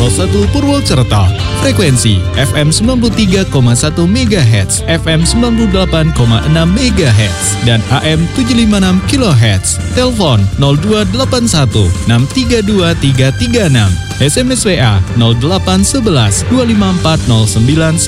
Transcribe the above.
Purwokerto. Frekuensi FM 93,1 MHz, FM 98,6 MHz, dan AM 756 kHz. Telepon 0281 632 336. SMS WA 0811 254 09